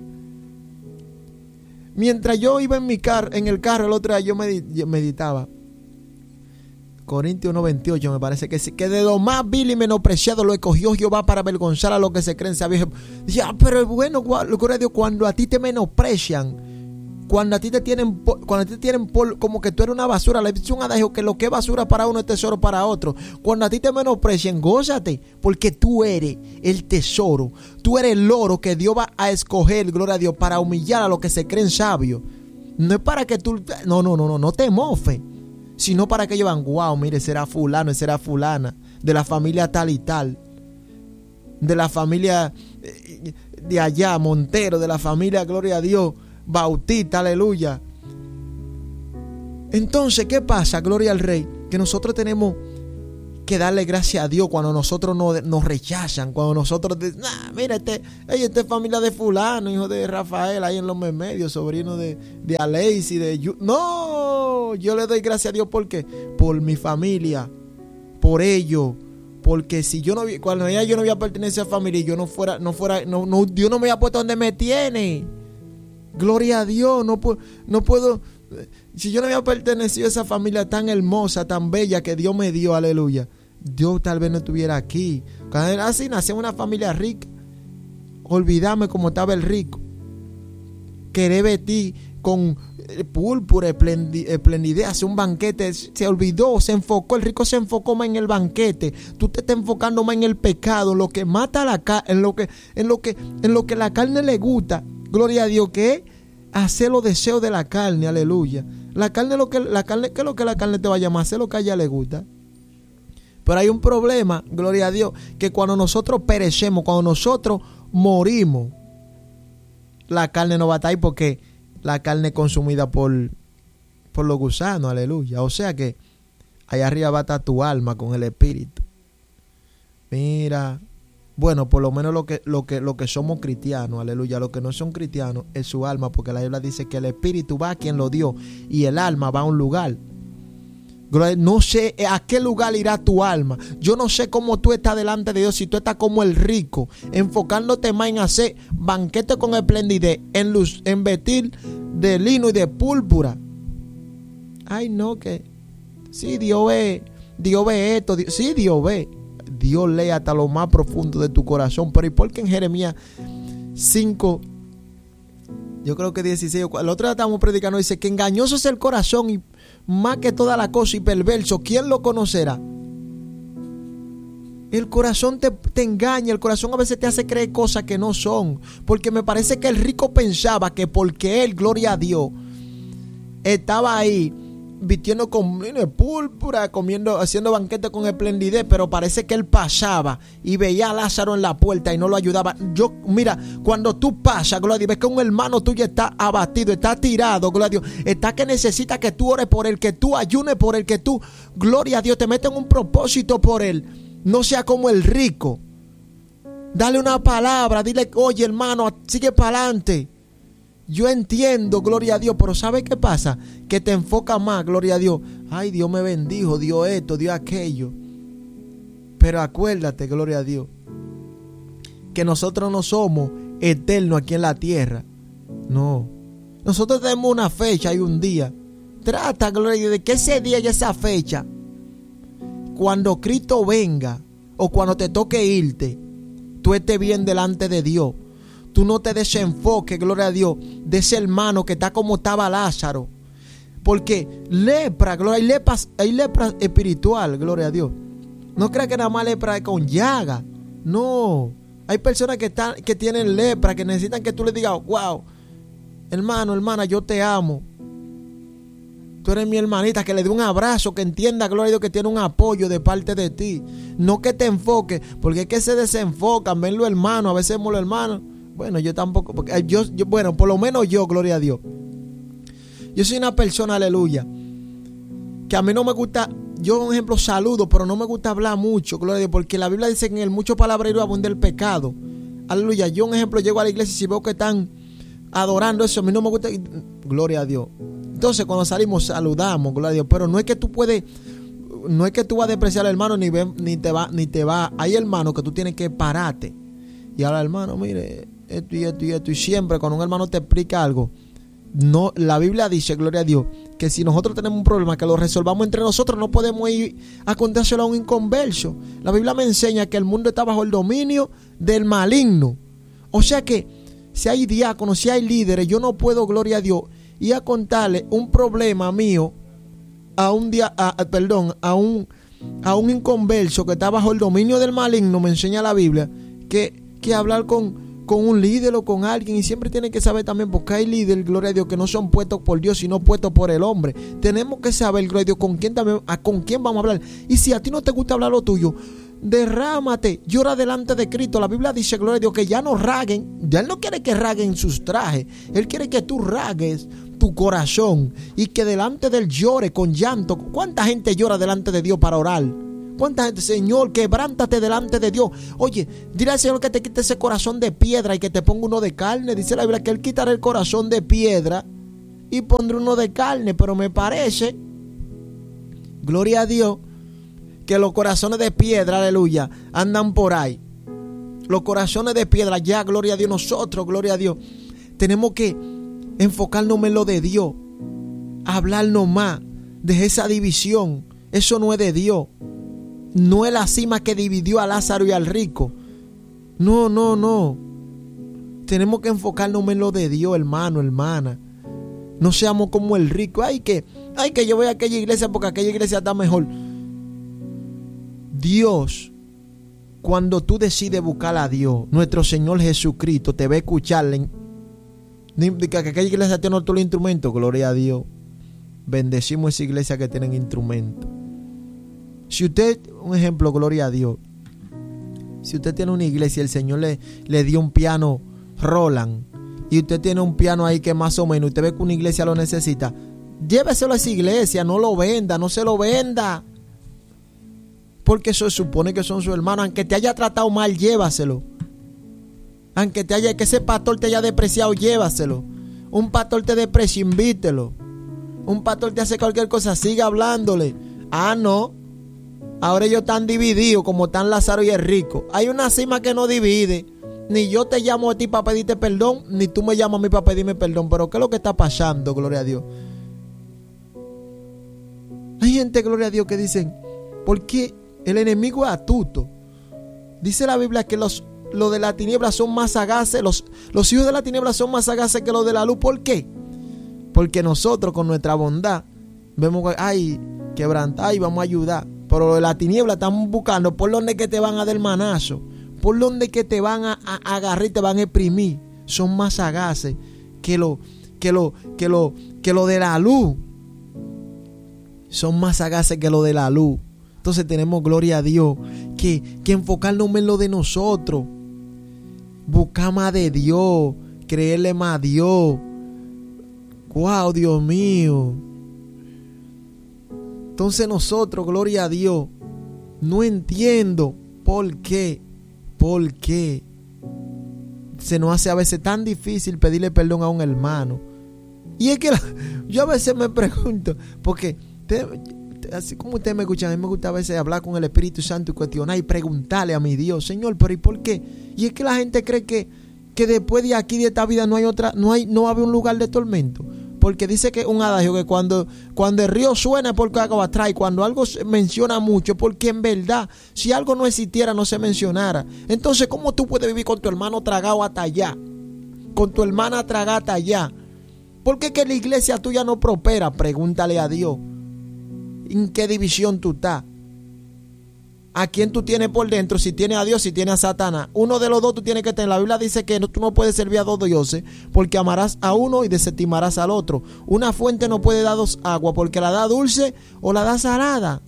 Mientras yo iba en el carro el otro día, yo meditaba. Corintios 1:28 me parece que sí, que de lo más vil y menospreciado lo escogió Jehová para avergonzar a los que se creen sabios. Ya, pero es bueno, gloria a Dios, cuando a ti te menosprecian, cuando a ti te tienen por como que tú eres una basura. Le dice un adagio que lo que es basura para uno es tesoro para otro. Cuando a ti te menosprecian, gózate, porque tú eres el tesoro. Tú eres el oro que Dios va a escoger, gloria a Dios, para humillar a los que se creen sabios. No es para que tú, no te mofes, sino para que ellos van, wow, mire, será fulano, será fulana, de la familia tal y tal, de la familia de allá, Montero, de la familia, gloria a Dios, Bautista, aleluya. Entonces, ¿qué pasa? Gloria al Rey, que nosotros tenemos que darle gracias a Dios cuando nosotros nos rechazan, cuando nosotros dicen, mira, esta es familia de fulano, hijo de Rafael, ahí en los medios, sobrino de Alexis, no, yo le doy gracias a Dios porque por mi familia, por ello, porque si yo cuando yo no había pertenecido a esa familia, yo Dios no me había puesto donde me tiene. Gloria a Dios, no puedo, si yo no había pertenecido a esa familia tan hermosa, tan bella que Dios me dio, aleluya, Dios tal vez no estuviera aquí. Cuando era así, nací en una familia rica, olvidarme cómo estaba el rico, querer vestir con púrpura, esplendidez, hacer un banquete, se olvidó, se enfocó, el rico se enfocó más en el banquete. Tú te estás enfocando más en el pecado, lo que mata la carne, en lo que la carne le gusta. Gloria a Dios, que es hacer los deseos de la carne, aleluya. La carne, ¿qué es lo que la carne te va a llamar? Hacer lo que a ella le gusta. Pero hay un problema, gloria a Dios, que cuando nosotros perecemos, cuando nosotros morimos, la carne no va a estar ahí, porque la carne es consumida por los gusanos, aleluya. O sea que allá arriba va a estar tu alma con el espíritu. Mira, bueno, por lo menos lo que somos cristianos, aleluya. Los que no son cristianos es su alma, porque la Biblia dice que el espíritu va a quien lo dio y el alma va a un lugar. No sé a qué lugar irá tu alma. Yo no sé cómo tú estás delante de Dios, si tú estás como el rico, enfocándote más en hacer banquete con esplendidez, en vestir de lino y de púrpura. Ay, no, que sí, Dios ve esto, sí, Dios ve. Dios lee hasta lo más profundo de tu corazón. Pero ¿y por qué en Jeremías 5, yo creo que 16, el otro día estábamos predicando, dice que engañoso es el corazón y más que toda la cosa y perverso, ¿quién lo conocerá? El corazón te engaña, el corazón a veces te hace creer cosas que no son, porque me parece que el rico pensaba que porque él, gloria a Dios, estaba ahí vistiendo con púrpura, haciendo banquete con esplendidez, pero parece que él pasaba y veía a Lázaro en la puerta y no lo ayudaba. Mira, cuando tú pasas, gloria a Dios, ves que un hermano tuyo está abatido, está tirado, gloria a Dios, está que necesita que tú ores por él, que tú ayunes por él, que tú, gloria a Dios, te metes en un propósito por él. No sea como el rico. Dale una palabra, dile, oye hermano, sigue para adelante. Yo entiendo, gloria a Dios, pero ¿sabe qué pasa? Que te enfoca más, gloria a Dios. Ay, Dios me bendijo, dio esto, dio aquello. Pero acuérdate, gloria a Dios, que nosotros no somos eternos aquí en la tierra. No. Nosotros tenemos una fecha y un día. Trata, gloria a Dios, de que ese día y esa fecha, cuando Cristo venga o cuando te toque irte, tú estés bien delante de Dios. Tú no te desenfoques, gloria a Dios, de ese hermano que está como estaba Lázaro. Porque lepra, gloria, hay lepra espiritual, gloria a Dios. No creas que nada más lepra es con llaga. No. Hay personas que tienen lepra, que necesitan que tú les digas, wow, hermano, hermana, yo te amo. tú eres mi hermanita, que le dé un abrazo, que entienda, gloria a Dios, que tiene un apoyo de parte de ti. No que te enfoque, porque es que se desenfocan, ven los hermanos, a veces vemos los hermanos. Bueno, yo tampoco, porque bueno, por lo menos yo, gloria a Dios. Yo soy una persona, aleluya, que a mí no me gusta, yo un ejemplo saludo, pero no me gusta hablar mucho, gloria a Dios, porque la Biblia dice que en el mucho palabrerío abunda el pecado. Aleluya, yo un ejemplo llego a la iglesia y si veo que están adorando eso, a mí no me gusta, gloria a Dios. Entonces cuando salimos saludamos, gloria a Dios, pero no es que tú vas a despreciar al hermano ni te va. Hay hermanos que tú tienes que pararte y hablar, hermano, mire, esto y esto y esto, y siempre cuando un hermano te explica algo, no, la Biblia dice, gloria a Dios, que si nosotros tenemos un problema, que lo resolvamos entre nosotros, no podemos ir a contárselo a un inconverso. La Biblia me enseña que el mundo está bajo el dominio del maligno. O sea que si hay diáconos, si hay líderes, yo no puedo, gloria a Dios, ir a contarle un problema mío a un inconverso que está bajo el dominio del maligno. Me enseña la Biblia que hablar con un líder o con alguien, y siempre tienen que saber también, porque hay líderes, gloria a Dios, que no son puestos por Dios, sino puestos por el hombre. Tenemos que saber, gloria a Dios, con quién vamos a hablar. Y si a ti no te gusta hablar lo tuyo, derrámate, llora delante de Cristo. La Biblia dice, gloria a Dios, que ya no raguen. Ya Él no quiere que raguen sus trajes, Él quiere que tú ragues tu corazón y que delante de Él llore con llanto. ¿Cuánta gente llora delante de Dios para orar? ¿Cuánta gente? Señor, quebrántate delante de Dios. Oye, dile al Señor que te quite ese corazón de piedra y que te ponga uno de carne. Dice la Biblia que Él quitará el corazón de piedra y pondrá uno de carne. Pero me parece, gloria a Dios, que los corazones de piedra, aleluya, andan por ahí. Los corazones de piedra, ya, gloria a Dios, nosotros, gloria a Dios, tenemos que enfocarnos en lo de Dios, hablarnos más de esa división. Eso no es de Dios. No es la cima que dividió a Lázaro y al rico. No. Tenemos que enfocarnos en lo de Dios, hermano, hermana. No seamos como el rico. Ay, que yo voy a aquella iglesia porque aquella iglesia está mejor. Dios, cuando tú decides buscar a Dios, nuestro Señor Jesucristo te va a escuchar. Que aquella iglesia tiene otro instrumento, gloria a Dios. Bendecimos esa iglesia que tienen instrumentos. Si usted, un ejemplo, gloria a Dios, si usted tiene una iglesia y el Señor le dio un piano Roland, y usted tiene un piano ahí que más o menos, usted ve que una iglesia lo necesita, lléveselo a esa iglesia, no lo venda, no se lo venda, porque eso supone que son sus hermanos. Aunque te haya tratado mal, llévaselo. Aunque que ese pastor te haya despreciado, llévaselo. Un pastor te desprecia, invítelo. Un pastor te hace cualquier cosa, siga hablándole. No, ahora ellos están divididos como están Lázaro y el rico. Hay una cima que no divide. Ni yo te llamo a ti para pedirte perdón, ni tú me llamas a mí para pedirme perdón. Pero ¿qué es lo que está pasando, gloria a Dios? Hay gente, gloria a Dios, que dicen, ¿por qué el enemigo es astuto? Dice la Biblia que los de la tiniebla son más sagaces, los hijos de la tiniebla son más sagaces que los de la luz. ¿Por qué? Porque nosotros con nuestra bondad vemos que, quebranta, vamos a ayudar. Pero los de la tiniebla están buscando por donde que te van a dar manazo, por donde que te van a agarrar y te van a exprimir. Son más sagaces que lo de la luz. Son más sagaces que lo de la luz. Entonces tenemos, gloria a Dios, que enfocarnos en lo de nosotros. Buscar más de Dios, creerle más a Dios. Wow, Dios mío. Entonces nosotros, gloria a Dios, no entiendo por qué se nos hace a veces tan difícil pedirle perdón a un hermano. Y es que yo a veces me pregunto, porque así como ustedes me escuchan, a mí me gusta a veces hablar con el Espíritu Santo y cuestionar y preguntarle a mi Dios, Señor, pero ¿y por qué? Y es que la gente cree que después de aquí, de esta vida, no va a haber un lugar de tormento. Porque dice que un adagio que cuando el río suena es porque algo atrás, y cuando algo se menciona mucho es porque en verdad, si algo no existiera, no se mencionara. Entonces, ¿cómo tú puedes vivir con tu hermano tragado hasta allá? Con tu hermana tragada hasta allá. ¿Por qué que la iglesia tuya no prospera? Pregúntale a Dios. ¿En qué división tú estás? ¿A quién tú tienes por dentro? Si tienes a Dios, si tienes a Satanás. Uno de los dos tú tienes que tener. La Biblia dice que tú no puedes servir a dos dioses, porque amarás a uno y desestimarás al otro. Una fuente no puede dar dos aguas, porque la da dulce o la da salada.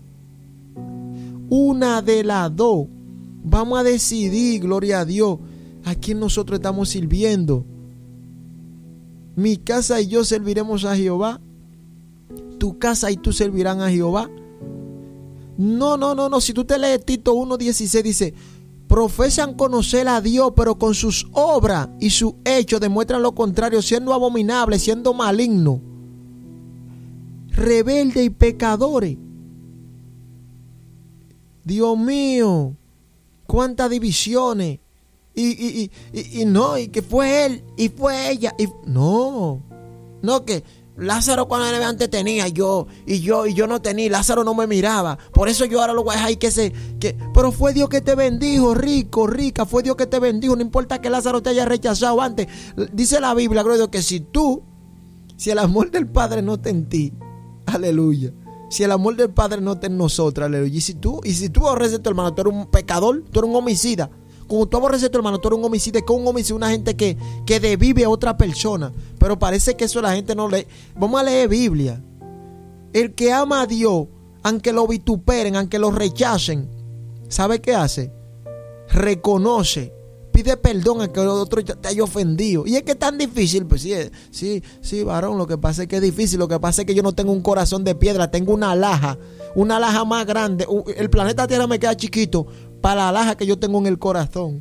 Una de las dos. Vamos a decidir, gloria a Dios, a quién nosotros estamos sirviendo. Mi casa y yo serviremos a Jehová. Tu casa y tú servirán a Jehová. No. Si tú te lees Tito 1:16, dice: profesan conocer a Dios, pero con sus obras y sus hechos demuestran lo contrario, siendo abominables, siendo malignos, rebeldes y pecadores. Dios mío, cuántas divisiones. Y que fue él y fue ella. No, que Lázaro cuando era antes tenía, y yo no tenía, Lázaro no me miraba, por eso yo ahora lo voy a dejar pero fue Dios que te bendijo, rica, fue Dios que te bendijo, no importa que Lázaro te haya rechazado antes. Dice la Biblia, gloria a Dios, que si el amor del Padre no está en ti, aleluya, si el amor del Padre no está en nosotros, aleluya, y si tú aborreces a tu hermano, tú eres un pecador, tú eres un homicida. Cuando tú aborreces a tu hermano, tú eres un homicida. Que un homicida, una gente que desvive a otra persona. Pero parece que eso la gente no lee. Vamos a leer Biblia. El que ama a Dios, aunque lo vituperen, aunque lo rechacen, ¿sabe qué hace? Reconoce, pide perdón a que el otro te haya ofendido. Y es que es tan difícil. Pues sí, varón, lo que pasa es que es difícil. Lo que pasa es que yo no tengo un corazón de piedra, tengo una alhaja más grande. El planeta Tierra me queda chiquito para la alhaja que yo tengo en el corazón.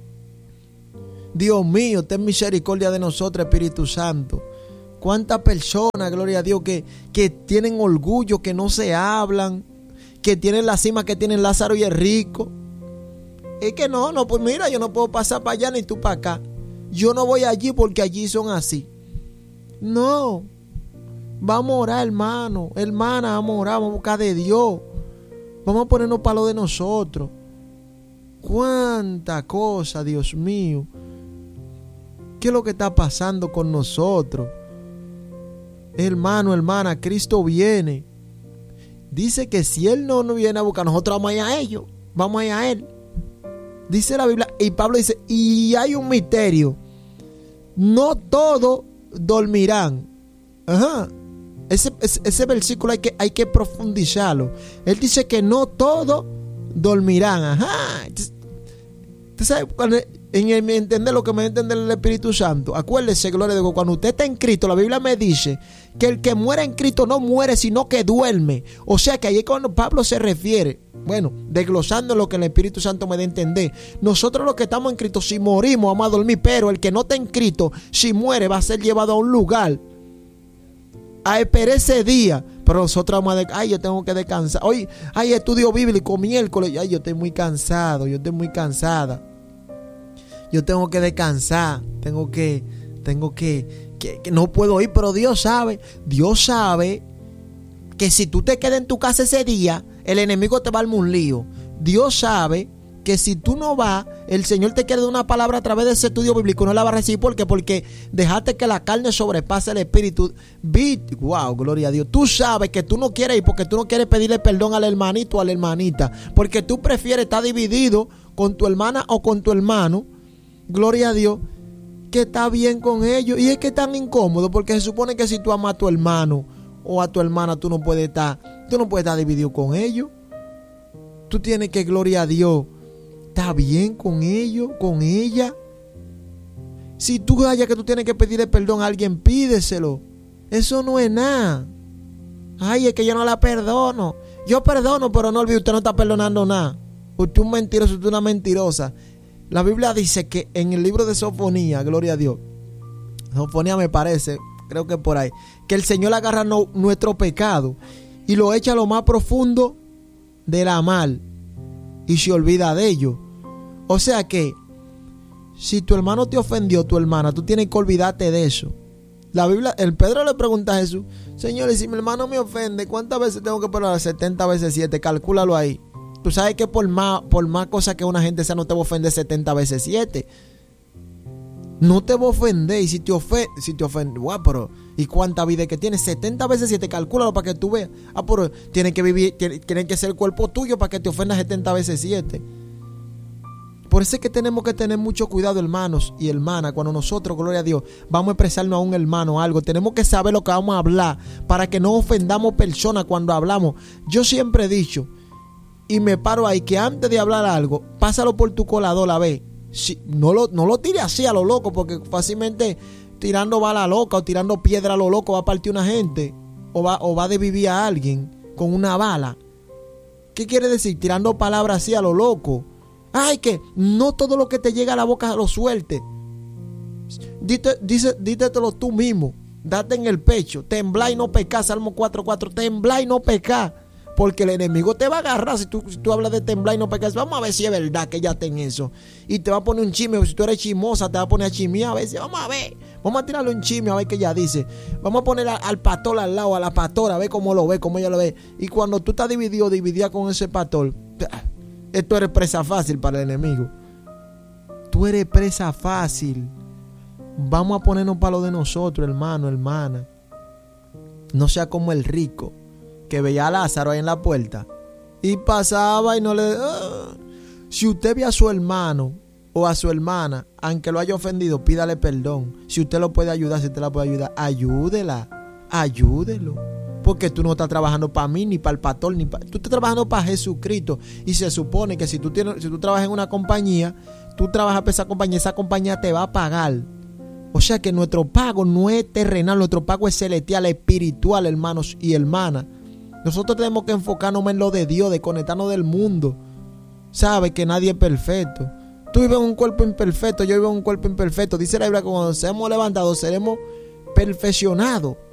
Dios mío, ten misericordia de nosotros, Espíritu Santo. Cuántas personas, gloria a Dios, que tienen orgullo, que no se hablan, que tienen la cima que tienen Lázaro y el rico. Es que no, pues mira, yo no puedo pasar para allá ni tú para acá. Yo no voy allí porque allí son así. No, vamos a orar, hermano, hermana, vamos a orar, vamos a buscar de Dios. Vamos a ponernos para lo de nosotros. Cuánta cosa, Dios mío. ¿Qué es lo que está pasando con nosotros? Hermano, hermana, Cristo viene. Dice que si Él no viene a buscar, nosotros vamos a ir a ellos. Vamos a ir a Él. Dice la Biblia, y Pablo dice, y hay un misterio. No todos dormirán. Ajá. Ese versículo hay que profundizarlo. Él dice que no todos dormirán. Ajá. ¿Usted sabe? En entender lo que me entiende el Espíritu Santo. Acuérdese, gloria a Dios, cuando usted está en Cristo, la Biblia me dice que el que muere en Cristo no muere, sino que duerme. O sea que ahí es cuando Pablo se refiere, bueno, desglosando lo que el Espíritu Santo me da a entender. Nosotros los que estamos en Cristo, si morimos, vamos a dormir, pero el que no está en Cristo, si muere, va a ser llevado a un lugar a esperar ese día. Pero nosotros vamos a yo tengo que descansar. Hoy hay estudio bíblico miércoles. Yo estoy muy cansado, yo estoy muy cansada. Yo tengo que descansar, tengo que no puedo ir, pero Dios sabe que si tú te quedas en tu casa ese día, el enemigo te va a armar un lío. Dios sabe que si tú no vas, el Señor te quiere dar una palabra a través de ese estudio bíblico, no la va a recibir. ¿Por qué? Porque dejaste que la carne sobrepase el espíritu. Wow, gloria a Dios. Tú sabes que tú no quieres ir porque tú no quieres pedirle perdón al hermanito o a la hermanita, porque tú prefieres estar dividido con tu hermana o con tu hermano. Gloria a Dios, que está bien con ellos. Y es que es tan incómodo, porque se supone que si tú amas a tu hermano o a tu hermana, tú no puedes estar dividido con ellos. Tú tienes que, gloria a Dios, está bien con ellos, con ella. Si tú hayas que tú tienes que pedirle perdón a alguien, pídeselo. Eso no es nada. Ay, es que yo no la perdono. Yo perdono, pero no olvide, usted no está perdonando nada. Usted es un mentiroso, usted es una mentirosa. La Biblia dice que en el libro de Sofonía, gloria a Dios, Sofonía me parece, creo que por ahí, que el Señor agarra nuestro pecado y lo echa a lo más profundo de la mar y se olvida de ello. O sea que si tu hermano te ofendió, tu hermana, tú tienes que olvidarte de eso. La Biblia, el Pedro le pregunta a Jesús, Señor, y si mi hermano me ofende, ¿cuántas veces tengo que perdonar? 70 veces 7, calcúlalo ahí. Tú sabes que por más cosas que una gente sea, no te va a ofender 70 veces 7. No te va a ofender. Y si te ofende, guau, pero ¿Y cuánta vida que tienes? 70 veces 7, calcúlalo para que tú veas. Pero tiene que vivir, tiene que ser el cuerpo tuyo para que te ofenda 70 veces 7. Por eso es que tenemos que tener mucho cuidado, hermanos y hermanas, cuando nosotros, gloria a Dios, vamos a expresarnos a un hermano algo. Tenemos que saber lo que vamos a hablar para que no ofendamos personas cuando hablamos. Yo siempre he dicho, y me paro ahí, que antes de hablar algo, pásalo por tu colador a ver. Si, no lo tire así a lo loco, porque fácilmente tirando bala loca o tirando piedra a lo loco va a partir una gente o va a desvivir a alguien con una bala. ¿Qué quiere decir? Tirando palabras así a lo loco. Ay, que no todo lo que te llega a la boca lo suelte. Dítetelo tú mismo. Date en el pecho. Temblá y no pecá. Salmo 4:4. Temblá y no pecá. Porque el enemigo te va a agarrar si tú hablas de temblar y no pecas. Vamos a ver si es verdad que ya ten eso. Y te va a poner un chisme. Si tú eres chismosa, te va a poner a chismear a veces. Vamos a ver. Vamos a tirarle un chisme a ver qué ella dice. Vamos a poner al pastor al lado, a la pastora, a ver cómo lo ve, cómo ella lo ve. Y cuando tú estás dividida con ese pastor, esto eres presa fácil para el enemigo. Tú eres presa fácil. Vamos a ponernos para lo de nosotros, hermano, hermana. No sea como el rico que veía a Lázaro ahí en la puerta y pasaba y no le... Si usted ve a su hermano o a su hermana, aunque lo haya ofendido, pídale perdón. Si usted lo puede ayudar, si usted la puede ayudar, ayúdelo. Porque tú no estás trabajando para mí, ni para el pastor, tú estás trabajando para Jesucristo. Y se supone que si tú trabajas en una compañía, tú trabajas para esa compañía te va a pagar. O sea que nuestro pago no es terrenal, nuestro pago es celestial, espiritual, hermanos y hermanas. Nosotros tenemos que enfocarnos en lo de Dios, de conectarnos del mundo. Sabe que nadie es perfecto. Tú vives en un cuerpo imperfecto, yo vivo en un cuerpo imperfecto. Dice la Biblia que cuando seamos levantados seremos perfeccionados.